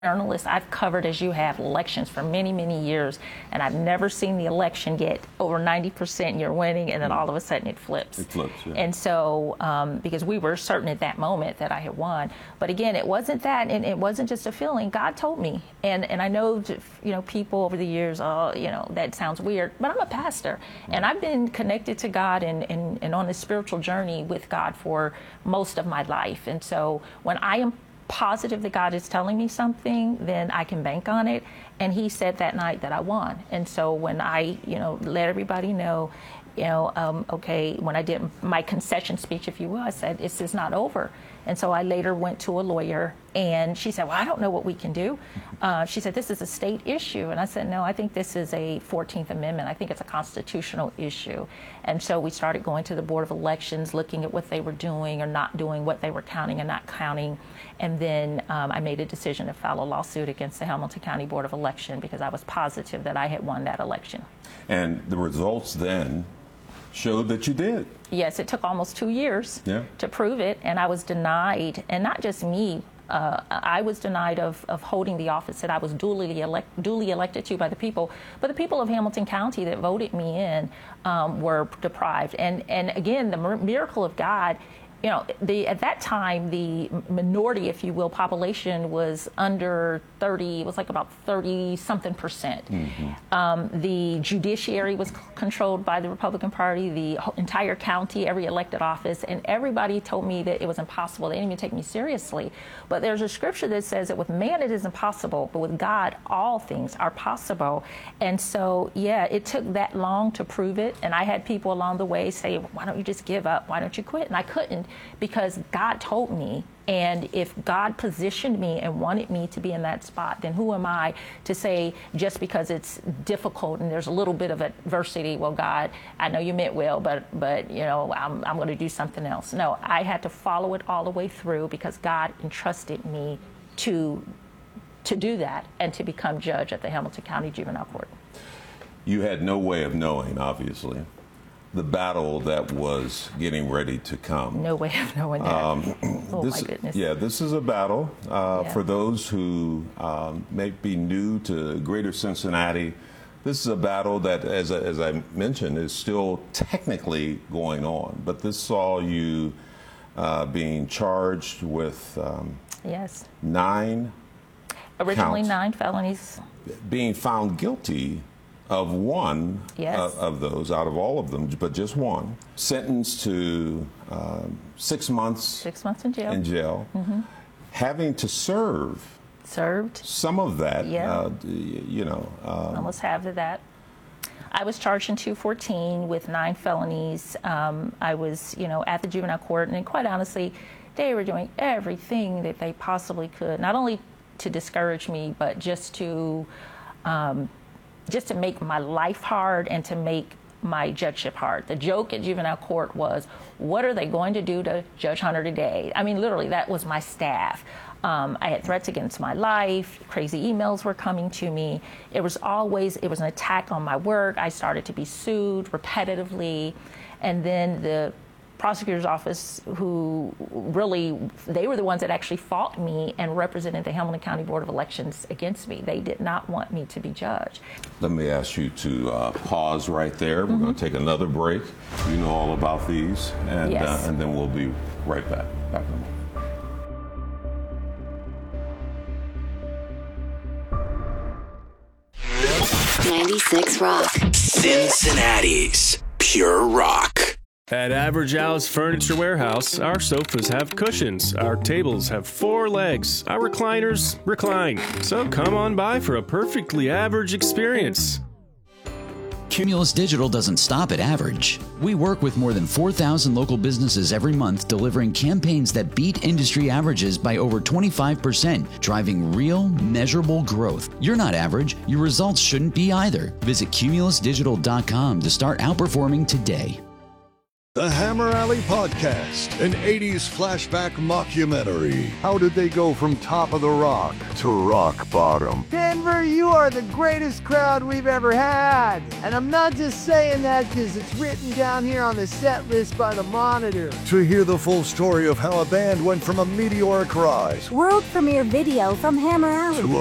journalist, I've covered, as you have, elections for many, many years, and I've never seen the election get over 90% you're winning, and then all of a sudden it flips. It flips, yeah. And so, because we were certain at that moment that I had won. But again, it wasn't that, and it wasn't just a feeling. God told me. And I know, people over the years, that sounds weird, but I'm a pastor, and I've been connected to God and on a spiritual journey with God for most of my life. And so when I am positive that God is telling me something, then I can bank on it. And he said that night that I won. And so when I, let everybody know, okay, when I did my concession speech, if you will, I said, this is not over. And so I later went to a lawyer, and she said, well, I don't know what we can do. She said, this is a state issue. And I said, no, I think this is a 14th Amendment. I think it's a constitutional issue. And so we started going to the Board of Elections, looking at what they were doing or not doing, what they were counting and not counting. And then I made a decision to file a lawsuit against the Hamilton County Board of Election because I was positive that I had won that election. And the results then showed that you did. Yes, it took almost 2 years to prove it, and I was denied, and not just me. I was denied of holding the office that I was duly elected to by the people, but the people of Hamilton County that voted me in were deprived. And again, the miracle of God. At that time, the minority, if you will, population was under 30, it was like about 30-something%. Mm-hmm. The judiciary was controlled by the Republican Party, the entire county, every elected office, and everybody told me that it was impossible. They didn't even take me seriously. But there's a scripture that says that with man it is impossible, but with God all things are possible. And so, it took that long to prove it. And I had people along the way say, why don't you just give up? Why don't you quit? And I couldn't, because God told me. And if God positioned me and wanted me to be in that spot, then who am I to say just because it's difficult and there's a little bit of adversity, well, God, I know you meant well, but I'm going to do something else. No, I had to follow it all the way through because God entrusted me to do that and to become judge at the Hamilton County Juvenile Court. You had no way of knowing, obviously, the battle that was getting ready to come. No way of knowing that. My goodness. Yeah, this is a battle. For those who may be new to Greater Cincinnati, this is a battle that, as I mentioned, is still technically going on. But this saw you being charged with 9 Originally counts, 9 felonies. Being found guilty of one of those out of all of them, but just one. Sentenced to 6 months. 6 months in jail. Mm-hmm. Having to served some of that. Almost half of that. I was charged in 2014 with 9 felonies. I was, at the juvenile court, and quite honestly, they were doing everything that they possibly could, not only to discourage me, but just to make my life hard and to make my judgeship hard. The joke at juvenile court was, what are they going to do to Judge Hunter today? I mean, literally, that was my staff. I had threats against my life. Crazy emails were coming to me. It was an attack on my work. I started to be sued repetitively. And then the prosecutor's office, who really, they were the ones that actually fought me and represented the Hamilton County Board of Elections against me. They did not want me to be judged. Let me ask you to pause right there. We're going to take another break. You know all about these, and then we'll be right back. Back in a moment. 96 Rock. Cincinnati's Pure Rock. At Average Al's Furniture Warehouse, our sofas have cushions, our tables have 4 legs, our recliners recline. So come on by for a perfectly average experience. Cumulus Digital doesn't stop at average. We work with more than 4,000 local businesses every month, delivering campaigns that beat industry averages by over 25%, driving real, measurable growth. You're not average. Your results shouldn't be either. Visit cumulusdigital.com to start outperforming today. The Hammer Alley Podcast, an 80s flashback mockumentary. How did they go from top of the rock to rock bottom? Denver, you are the greatest crowd we've ever had. And I'm not just saying that because it's written down here on the set list by the Monitor. To hear the full story of how a band went from a meteoric rise world premiere video from Hammer Alley to